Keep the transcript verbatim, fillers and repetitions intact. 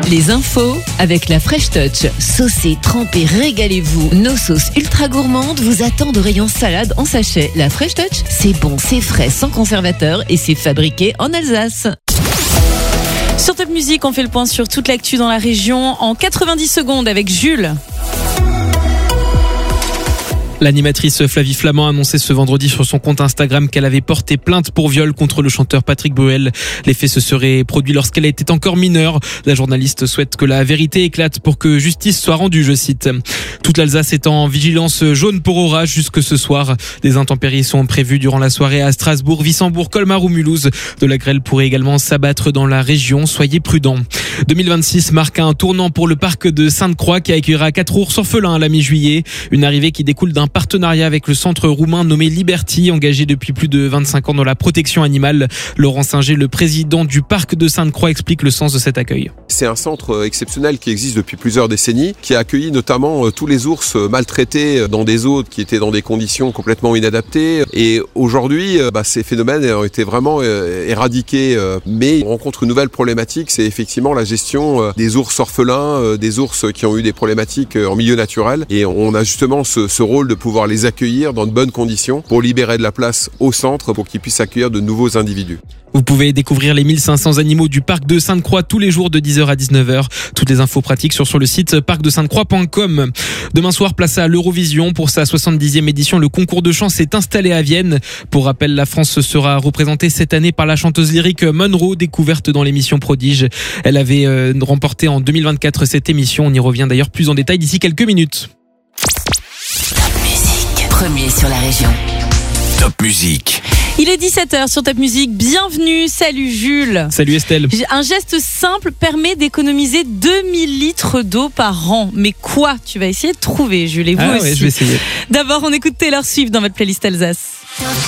Les infos avec la Fresh Touch. Saucez, trempez, régalez-vous. Nos sauces ultra gourmandes vous attendent au rayon salade en sachet. La Fresh Touch, c'est bon, c'est frais, sans conservateur et c'est fabriqué en Alsace. Sur Top Music, on fait le point sur toute l'actu dans la région en quatre-vingt-dix secondes avec Jules. L'animatrice Flavie Flament a annoncé ce vendredi sur son compte Instagram qu'elle avait porté plainte pour viol contre le chanteur Patrick Bruel. Les faits se seraient produits lorsqu'elle était encore mineure. La journaliste souhaite que la vérité éclate pour que justice soit rendue, je cite. Toute l'Alsace est en vigilance jaune pour orage jusque ce soir. Des intempéries sont prévues durant la soirée à Strasbourg, Wissembourg, Colmar ou Mulhouse. De la grêle pourrait également s'abattre dans la région. Soyez prudents. deux mille vingt-six marque un tournant pour le parc de Sainte-Croix qui accueillera quatre ours orphelins à la mi-juillet. Une arrivée qui découle d'un partenariat avec le centre roumain nommé Liberty, engagé depuis plus de vingt-cinq ans dans la protection animale. Laurent Singer, le président du parc de Sainte-Croix, explique le sens de cet accueil. C'est un centre exceptionnel qui existe depuis plusieurs décennies, qui a accueilli notamment tous les ours maltraités dans des eaux qui étaient dans des conditions complètement inadaptées. Et aujourd'hui, bah, ces phénomènes ont été vraiment éradiqués. Mais on rencontre une nouvelle problématique, c'est effectivement la gestion des ours orphelins, des ours qui ont eu des problématiques en milieu naturel. Et on a justement ce, ce rôle de pouvoir les accueillir dans de bonnes conditions pour libérer de la place au centre pour qu'ils puissent accueillir de nouveaux individus. Vous pouvez découvrir les mille cinq cents animaux du parc de Sainte-Croix tous les jours de dix heures à dix-neuf heures. Toutes les infos pratiques sont sur le site parc de sainte croix point com. Demain soir, place à l'Eurovision. Pour sa soixante-dixième édition, le concours de chant s'est installé à Vienne. Pour rappel, la France sera représentée cette année par la chanteuse lyrique Monroe, découverte dans l'émission Prodige. Elle avait euh, remporté en deux mille vingt-quatre cette émission. On y revient d'ailleurs plus en détail d'ici quelques minutes. Top Music, premier sur la région. Top Music. Il est dix-sept heures sur Top Music. Bienvenue. Salut Jules. Salut Estelle. Un geste simple permet d'économiser deux mille litres d'eau par an. Mais quoi? Tu vas essayer de trouver, Jules, et vous ah aussi. Ouais, je vais essayer. D'abord, on écoute Taylor Swift dans votre playlist Alsace.